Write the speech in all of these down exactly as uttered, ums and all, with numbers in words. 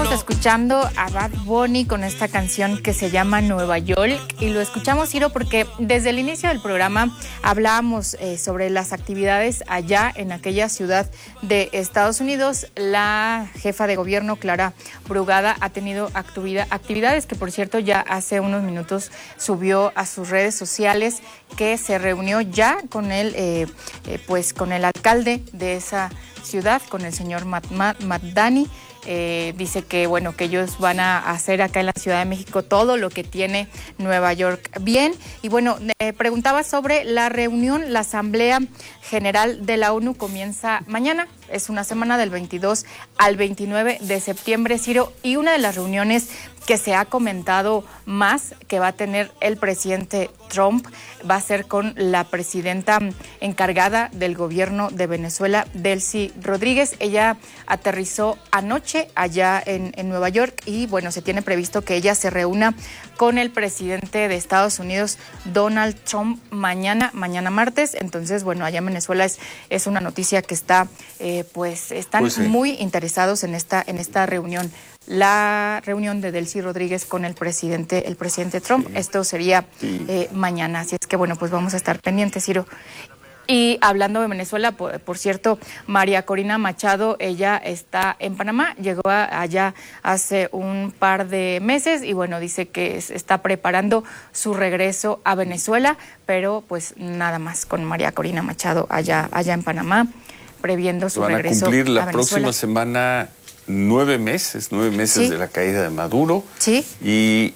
Estamos escuchando a Bad Bunny con esta canción que se llama Nueva York, y lo escuchamos, Ciro, porque desde el inicio del programa hablábamos eh, sobre las actividades allá en aquella ciudad de Estados Unidos. La jefa de gobierno, Clara Brugada, ha tenido actividad, actividades que, por cierto, ya hace unos minutos subió a sus redes sociales, que se reunió ya con el, eh, eh, pues, con el alcalde de esa ciudad, con el señor Mamdani. Eh, dice que bueno, que ellos van a hacer acá en la Ciudad de México todo lo que tiene Nueva York bien. Y bueno, eh, preguntaba sobre la reunión. La Asamblea General de la ONU comienza mañana, es una semana del veintidós al veintinueve de septiembre, Ciro, y una de las reuniones que se ha comentado más que va a tener el presidente Trump va a ser con la presidenta encargada del gobierno de Venezuela, Delcy Rodríguez. Ella aterrizó anoche allá en, en Nueva York, y bueno, se tiene previsto que ella se reúna con el presidente de Estados Unidos, Donald Trump, mañana, mañana martes. Entonces, bueno, allá en Venezuela es, es una noticia que está, eh, pues, están pues sí. muy interesados en esta, en esta reunión. La reunión de Delcy Rodríguez con el presidente, el presidente Trump, sí. esto sería sí. eh, mañana. Así es que bueno, pues vamos a estar pendientes, Ciro. Y hablando de Venezuela, por, por cierto, María Corina Machado, ella está en Panamá, llegó a, allá hace un par de meses y bueno, dice que es, está preparando su regreso a Venezuela, pero pues nada más con María Corina Machado allá, allá en Panamá, previendo su Van regreso a cumplir la Venezuela. Próxima semana nueve meses, nueve meses ¿Sí? de la caída de Maduro. Sí. Y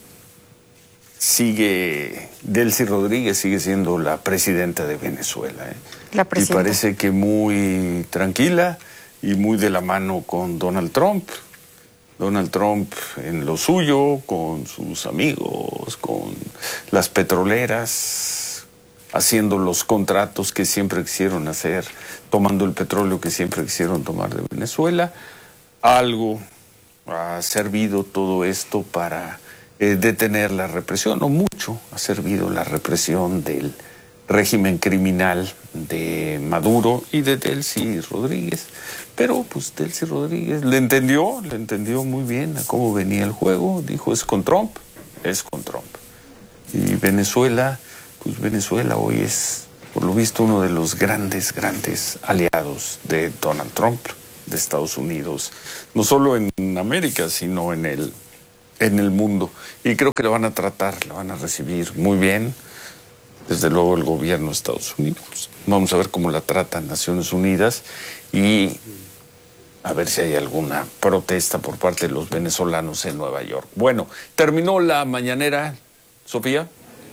sigue, Delcy Rodríguez sigue siendo la presidenta de Venezuela. ¿eh? La presidenta. Y parece que muy tranquila y muy de la mano con Donald Trump. Donald Trump en lo suyo, con sus amigos, con las petroleras, haciendo los contratos que siempre quisieron hacer, tomando el petróleo que siempre quisieron tomar de Venezuela. Algo ha servido todo esto para eh, detener la represión, no mucho ha servido la represión del régimen criminal de Maduro y de Delcy Rodríguez, pero pues Delcy Rodríguez le entendió, le entendió muy bien a cómo venía el juego, dijo es con Trump, es con Trump. Y Venezuela, pues Venezuela hoy es, por lo visto, uno de los grandes, grandes aliados de Donald Trump, de Estados Unidos, no solo en América, sino en el, en el mundo. Y creo que lo van a tratar, lo van a recibir muy bien, desde luego el gobierno de Estados Unidos. Vamos a ver cómo la tratan Naciones Unidas y a ver si hay alguna protesta por parte de los venezolanos en Nueva York. Bueno, terminó la mañanera, Sofía.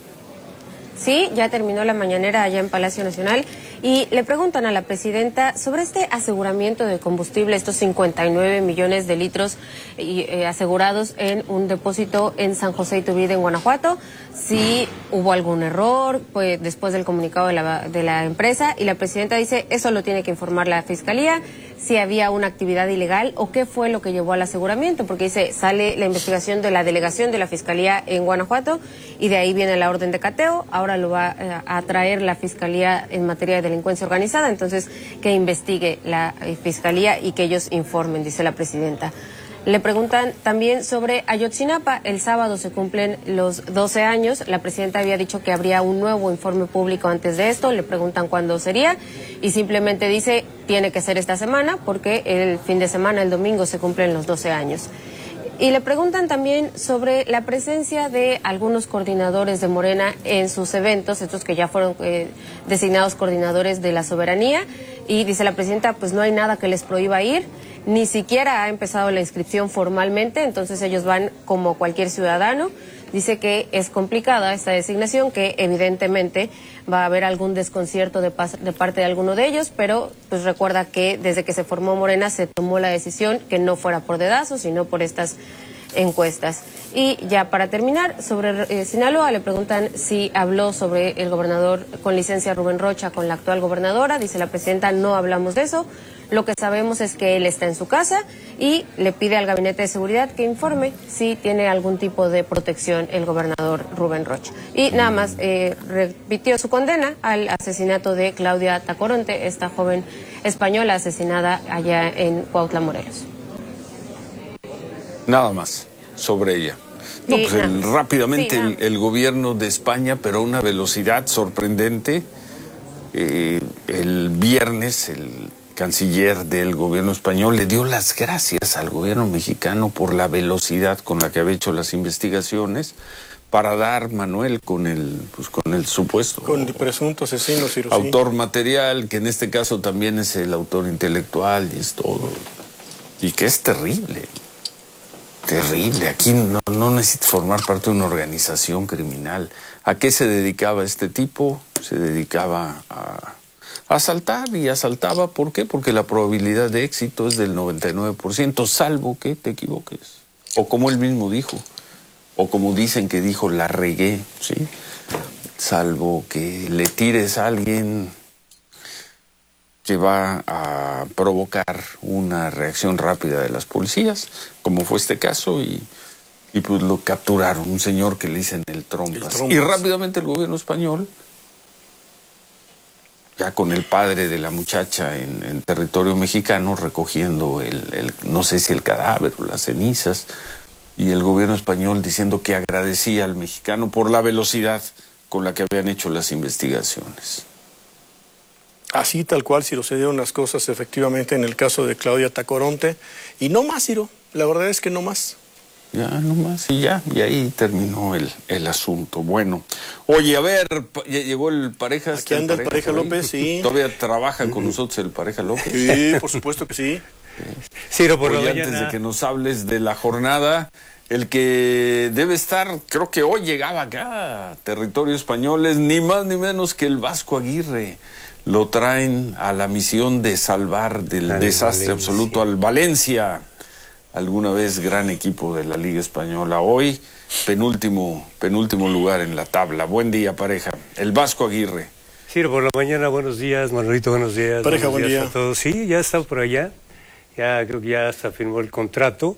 Sí, ya terminó la mañanera allá en Palacio Nacional y le preguntan a la presidenta sobre este aseguramiento de combustible, estos cincuenta y nueve millones de litros eh, asegurados en un depósito en San José Iturbide, en Guanajuato, si hubo algún error pues, después del comunicado de la, de la empresa, y la presidenta dice eso lo tiene que informar la Fiscalía, si había una actividad ilegal o qué fue lo que llevó al aseguramiento, porque dice, sale la investigación de la delegación de la Fiscalía en Guanajuato y de ahí viene la orden de cateo, ahora lo va eh, a traer la Fiscalía en materia de delincuencia organizada, entonces que investigue la eh, Fiscalía y que ellos informen, dice la presidenta. Le preguntan también sobre Ayotzinapa. El sábado se cumplen los doce años. La presidenta había dicho que habría un nuevo informe público antes de esto. Le preguntan cuándo sería y simplemente dice tiene que ser esta semana porque el fin de semana, el domingo, se cumplen los doce años. Y le preguntan también sobre la presencia de algunos coordinadores de Morena en sus eventos, estos que ya fueron eh, designados coordinadores de la soberanía. Y dice la presidenta, pues no hay nada que les prohíba ir. Ni siquiera ha empezado la inscripción formalmente, entonces ellos van como cualquier ciudadano. Dice que es complicada esta designación, que evidentemente va a haber algún desconcierto de, de parte de alguno de ellos, pero pues recuerda que desde que se formó Morena se tomó la decisión que no fuera por dedazo, sino por estas encuestas. Y ya para terminar, sobre eh, Sinaloa, le preguntan si habló sobre el gobernador con licencia Rubén Rocha con la actual gobernadora. Dice la presidenta, no hablamos de eso. Lo que sabemos es que él está en su casa y le pide al Gabinete de Seguridad que informe si tiene algún tipo de protección el gobernador Rubén Rocha. Y nada más eh, repitió su condena al asesinato de Claudia Tacoronte, esta joven española asesinada allá en Cuautla, Morelos. Nada más, sobre ella. No, Sí, pues el- nada. rápidamente Sí, el, nada. el gobierno de España, pero a una velocidad sorprendente. Eh, el viernes el canciller del gobierno español le dio las gracias al gobierno mexicano por la velocidad con la que había hecho las investigaciones para dar, Manuel, con el, pues, con el supuesto Con el presunto asesino, Ciro, sí. autor material, que en este caso también es el autor intelectual y es todo. Y que es terrible. Terrible. Aquí no, no necesitas formar parte de una organización criminal. ¿A qué se dedicaba este tipo? Se dedicaba a, a asaltar y asaltaba. ¿Por qué? Porque la probabilidad de éxito es del noventa y nueve por ciento, salvo que te equivoques. O como él mismo dijo, o como dicen que dijo, la regué, ¿sí? Salvo que le tires a alguien que va a provocar una reacción rápida de las policías, como fue este caso, y, y pues lo capturaron, un señor que le dicen el Trompas. El Trompas. Y rápidamente el gobierno español, ya con el padre de la muchacha en, en territorio mexicano, recogiendo el, el, no sé si el cadáver o las cenizas, y el gobierno español diciendo que agradecía al mexicano por la velocidad con la que habían hecho las investigaciones. Así tal cual, Ciro, se dieron las cosas efectivamente en el caso de Claudia Tacoronte. Y no más, Ciro, la verdad es que no más. Ya, nomás, y ya, y ahí terminó el, el asunto. Bueno, oye, a ver, pa- ya llegó el Parejas. Aquí anda el Pareja por ahí. López, sí. Todavía trabaja con nosotros el Pareja López. Sí, por supuesto que sí. Ciro, por Oye, la antes mañana. de que nos hables de la jornada, el que debe estar, creo que hoy llegaba acá a territorio español, es ni más ni menos que el Vasco Aguirre. Lo traen a la misión de salvar del Al desastre Valencia. absoluto al Valencia, alguna vez gran equipo de la Liga Española. Hoy, penúltimo, penúltimo lugar en la tabla. Buen día, Pareja. El Vasco Aguirre. Ciro, por la mañana, buenos días. Manuelito, buenos días. Pareja, buenos buen días día. a todos. Sí, ya está por allá. Ya creo que ya hasta firmó el contrato.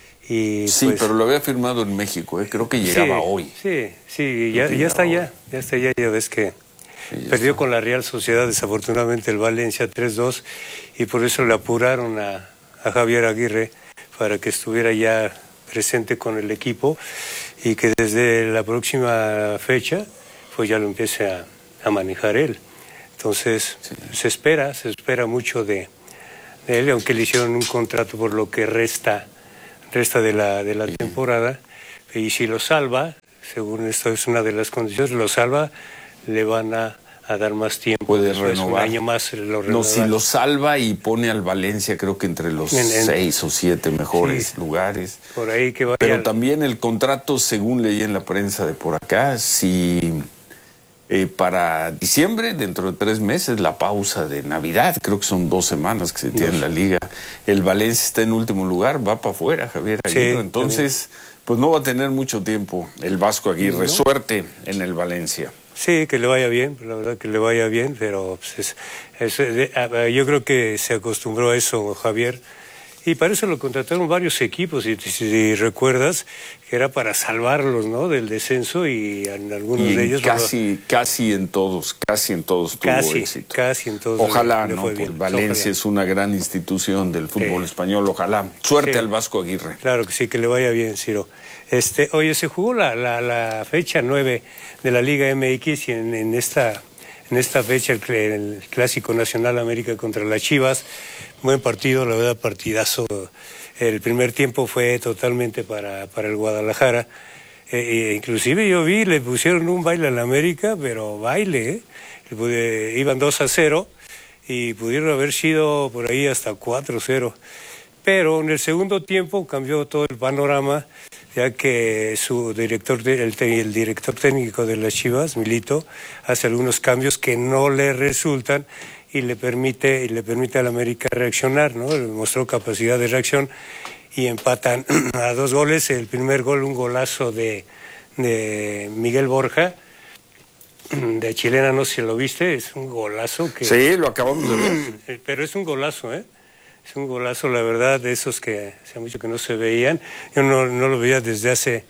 Y Sí, pues, pero lo había firmado en México, ¿eh? Creo que llegaba sí, hoy. Sí, sí, Creo ya, que ya está llegaba ya. Ya está ya, ya ves que Sí, ya perdió está. con la Real Sociedad, desafortunadamente, el Valencia tres dos. Y por eso le apuraron a, a Javier Aguirre para que estuviera ya presente con el equipo y que desde la próxima fecha pues ya lo empiece a, a manejar él. Entonces se espera, se espera mucho de, de él, aunque le hicieron un contrato por lo que resta, resta de la, de la temporada, y si lo salva, según esto es una de las condiciones, lo salva, le van a, a dar más tiempo. Puede Después, renovar. Un año más lo No, renuevan. si lo salva y pone al Valencia, creo que entre los En- en- seis o siete mejores Sí. lugares. Por ahí que vaya. Pero al- también el contrato, según leí en la prensa de por acá, si eh, para diciembre, dentro de tres meses, la pausa de Navidad, creo que son dos semanas que se tiene en la liga, el Valencia está en último lugar, va para afuera, Javier Sí, Aguirre. Entonces, pues no va a tener mucho tiempo el Vasco Aguirre. No. Suerte en el Valencia. Sí, que le vaya bien, la verdad que le vaya bien, pero pues, es, es, de- a- yo creo que se acostumbró a eso Javier, y para eso lo contrataron varios equipos, si, si recuerdas, que era para salvarlos, ¿no?, del descenso, y en algunos Y de ellos... casi, casi en todos, casi en todos tuvo Casi, éxito. casi en todos Ojalá, le ¿no? fue Porque bien. Valencia Ojalá. es una gran institución del fútbol Sí. español, ojalá. Suerte Sí. al Vasco Aguirre. Claro que sí, que le vaya bien, Ciro. Este, oye, se jugó la, la, la fecha nueve de la Liga M X y en, en esta en esta fecha el, cl- el Clásico Nacional América contra las Chivas. Buen partido, la verdad, partidazo. El primer tiempo fue totalmente para, para el Guadalajara. Eh, e inclusive yo vi, le pusieron un baile al América, pero baile, ¿eh? Le pude- iban dos a cero y pudieron haber sido por ahí hasta cuatro cero. Pero en el segundo tiempo cambió todo el panorama, ya que su director, de- el, te- el director técnico de las Chivas, Milito, hace algunos cambios que no le resultan y le permite y le permite al América reaccionar, ¿no? Le mostró capacidad de reacción y empatan a dos goles. El primer gol, un golazo de, de Miguel Borja, de chilena, no sé si lo viste, es un golazo que... Sí, lo acabamos de ver. Eh, Pero es un golazo, ¿eh? Es un golazo, la verdad, de esos que hace mucho que no se veían. Yo no, no lo veía desde hace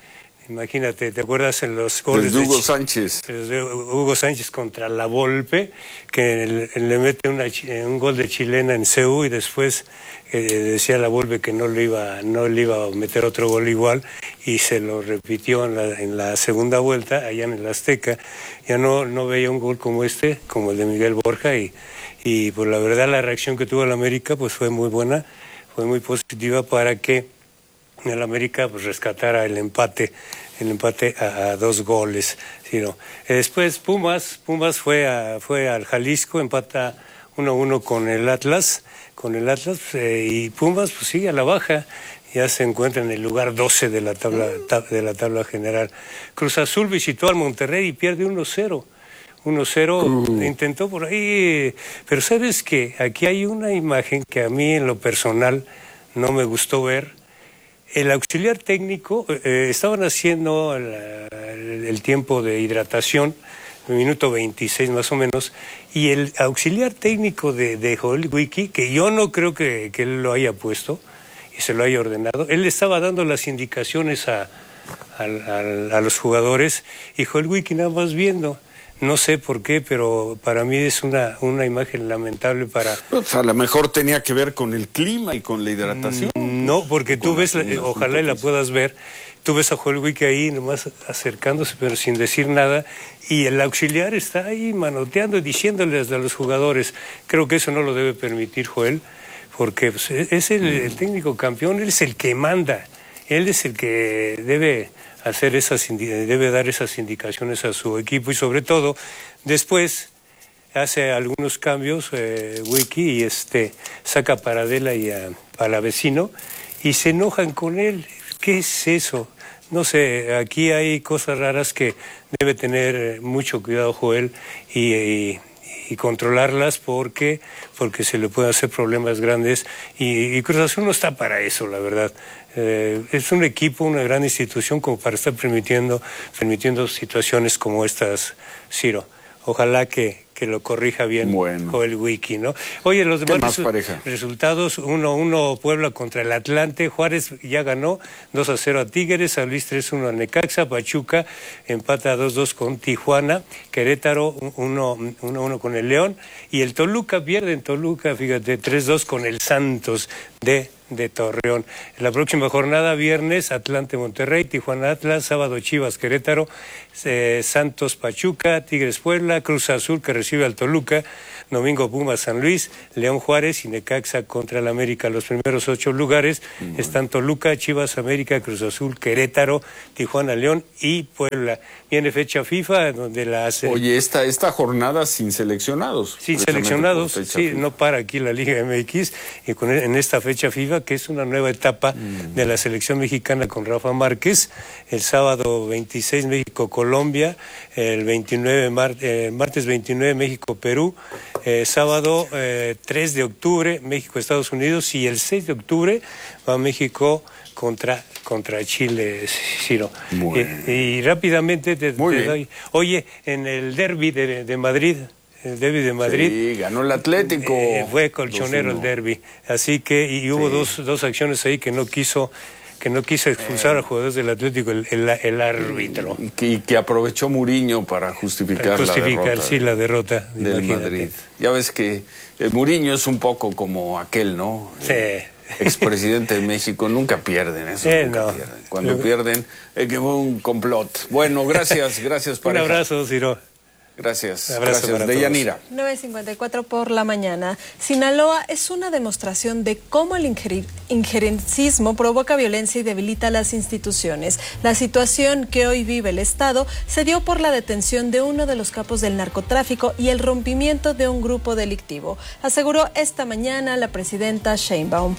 Imagínate, ¿te acuerdas en los goles de Hugo de Sánchez? De Hugo Sánchez contra la Volpe, que le, le mete una, un gol de chilena en C U y después eh, decía la Volpe que no le iba no le iba a meter otro gol igual y se lo repitió en la, en la segunda vuelta allá en el Azteca. Ya no, no veía un gol como este, como el de Miguel Borja y, y pues la verdad la reacción que tuvo el América pues fue muy buena, fue muy positiva para que el América pues rescatara el empate, el empate a, a dos goles. ¿Sí, no? Después Pumas, Pumas fue a, fue al Jalisco, empata uno a uno con el Atlas, con el Atlas eh, y Pumas pues sigue a la baja, ya se encuentra en el lugar doce de la tabla tab, de la tabla general. Cruz Azul visitó al Monterrey y pierde uno cero. uno cero, uh. intentó por ahí, pero sabes que aquí hay una imagen que a mí en lo personal no me gustó ver. El auxiliar técnico, eh, estaban haciendo la, el, el tiempo de hidratación, el minuto veintiséis más o menos, y el auxiliar técnico de, de Joel Wiki, que yo no creo que, que él lo haya puesto y se lo haya ordenado, él estaba dando las indicaciones a, a, a, a los jugadores y Joel Wiki nada más viendo. No sé por qué, pero para mí es una, una imagen lamentable para... Pues a lo mejor tenía que ver con el clima y con la hidratación. No, porque tú ves, la, ojalá y la puedas ver, tú ves a Joel Wiki ahí nomás acercándose pero sin decir nada y el auxiliar está ahí manoteando y diciéndoles a los jugadores. Creo que eso no lo debe permitir Joel, porque pues, es el, el técnico campeón, él es el que manda, él es el que debe... hacer esas debe dar esas indicaciones a su equipo y sobre todo después hace algunos cambios eh, Wiki y este saca a Paradela y a Palavecino y se enojan con él. ¿Qué es eso? No sé, aquí hay cosas raras que debe tener mucho cuidado Joel y, y y controlarlas porque porque se le pueden hacer problemas grandes y, y Cruz Azul no está para eso, la verdad. Eh, es un equipo, una gran institución como para estar permitiendo permitiendo situaciones como estas, Ciro. Ojalá que, que lo corrija bien bueno. Joel Wiki, ¿no? Oye, los demás resu- resultados, uno a uno Puebla contra el Atlante, Juárez ya ganó dos a cero a Tigres, San Luis tres a uno a Necaxa, Pachuca empata dos a dos con Tijuana, Querétaro uno a uno con el León y el Toluca pierde en Toluca, fíjate, tres a dos con el Santos de de Torreón. En la próxima jornada, viernes, Atlante Monterrey, Tijuana Atlas, sábado Chivas Querétaro, eh, Santos Pachuca, Tigres Puebla, Cruz Azul que recibe al Toluca, domingo Pumas San Luis, León Juárez y Necaxa contra el América. Los primeros ocho lugares uh-huh. están Toluca, Chivas América, Cruz Azul, Querétaro, Tijuana León y Puebla. Viene fecha FIFA donde las... Oye, esta, esta jornada sin seleccionados. Sin seleccionados, sí, FIFA. No para aquí la Liga M X y con, en esta fecha FIFA que es una nueva etapa mm. de la selección mexicana con Rafa Márquez, el sábado veintiséis México-Colombia, el veintinueve mar, eh, martes veintinueve México-Perú, eh, sábado eh, tres de octubre México-Estados Unidos y el seis de octubre va México contra contra Chile, Ciro. Bueno. Y, y rápidamente te, te doy, oye, en el derbi de, de Madrid, el derbi de Madrid. Sí, ganó el Atlético. Eh, fue colchonero el derbi. Así que, y hubo sí. dos, dos acciones ahí que no quiso, que no quiso expulsar eh. a jugadores del Atlético, el, el, el árbitro. Y que, y que aprovechó Mourinho para justificar, para justificar la derrota. sí, la derrota. Del imagínate. Madrid. Ya ves que el Mourinho es un poco como aquel, ¿no? Sí. Expresidente de México, nunca pierden eso. Eh, nunca no. pierden. Cuando pierden, es que fue un complot. Bueno, gracias, gracias pareja. Un abrazo, Ciro. Gracias, Un abrazo gracias. Deyanira. nueve cincuenta y cuatro por la mañana. Sinaloa es una demostración de cómo el injer injerencismo provoca violencia y debilita las instituciones. La situación que hoy vive el Estado se dio por la detención de uno de los capos del narcotráfico y el rompimiento de un grupo delictivo, aseguró esta mañana la presidenta Sheinbaum.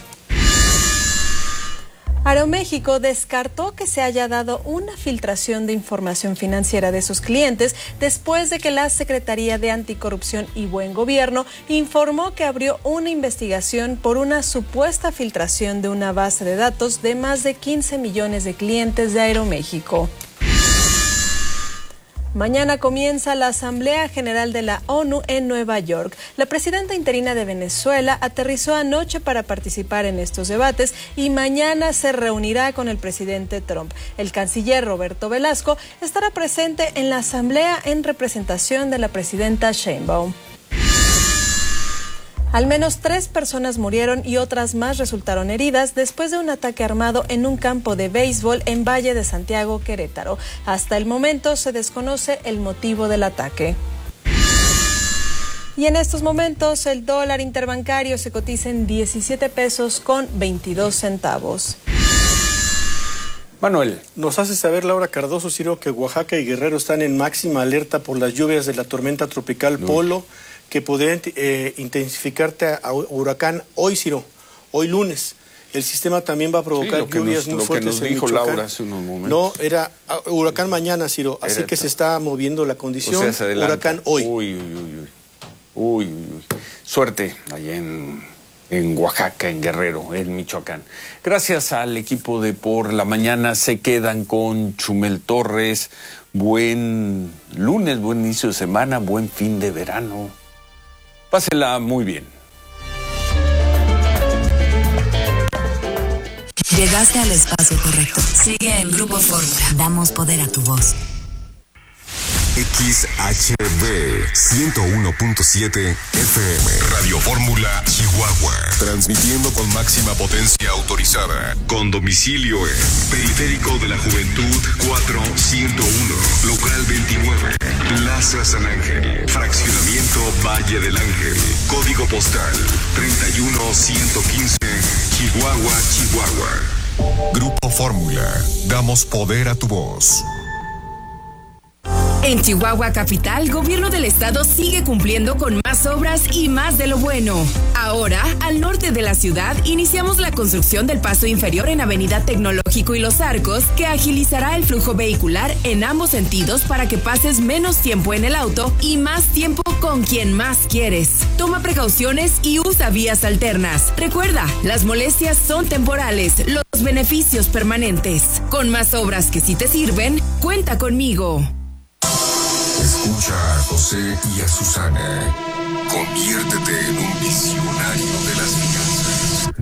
Aeroméxico descartó que se haya dado una filtración de información financiera de sus clientes después de que la Secretaría de Anticorrupción y Buen Gobierno informó que abrió una investigación por una supuesta filtración de una base de datos de más de quince millones de clientes de Aeroméxico. Mañana comienza la Asamblea General de la ONU en Nueva York. La presidenta interina de Venezuela aterrizó anoche para participar en estos debates y mañana se reunirá con el presidente Trump. El canciller Roberto Velasco estará presente en la asamblea en representación de la presidenta Sheinbaum. Al menos tres personas murieron y otras más resultaron heridas después de un ataque armado en un campo de béisbol en Valle de Santiago, Querétaro. Hasta el momento se desconoce el motivo del ataque. Y en estos momentos el dólar interbancario se cotiza en diecisiete pesos con veintidós centavos. Manuel. Nos hace saber Laura Cardoso, Ciro, que Oaxaca y Guerrero están en máxima alerta por las lluvias de la tormenta tropical no. Polo, que podría eh, intensificarte a, a huracán hoy, Ciro, hoy lunes. El sistema también va a provocar sí, lluvias nos, muy fuertes en Michoacán. Lo que nos dijo Laura hace unos momentos. No, era uh, huracán mañana, Ciro, así era que esta. Se está moviendo la condición. O sea, huracán hoy. Uy, uy, uy, uy. Uy, uy, uy. Suerte allá en, en Oaxaca, en Guerrero, en Michoacán. Gracias al equipo de Por la Mañana. Se quedan con Chumel Torres. Buen lunes, buen inicio de semana, buen fin de verano. Pásela muy bien. Llegaste al espacio correcto. Sigue en Grupo Fórmula. Damos poder a tu voz. X H B ciento uno punto siete F M Radio Fórmula Chihuahua, transmitiendo con máxima potencia autorizada, con domicilio en Periférico de la Juventud cuatrocientos uno, local veintinueve, Plaza San Ángel, fraccionamiento Valle del Ángel, código postal treinta y uno ciento quince, Chihuahua, Chihuahua. Grupo Fórmula, damos poder a tu voz. En Chihuahua Capital, Gobierno del Estado sigue cumpliendo con más obras y más de lo bueno. Ahora, al norte de la ciudad, iniciamos la construcción del paso inferior en Avenida Tecnológico y Los Arcos, que agilizará el flujo vehicular en ambos sentidos para que pases menos tiempo en el auto y más tiempo con quien más quieres. Toma precauciones y usa vías alternas. Recuerda, las molestias son temporales, los beneficios permanentes. Con más obras que sí te sirven, cuenta conmigo. Escucha a José y a Susana. Convierte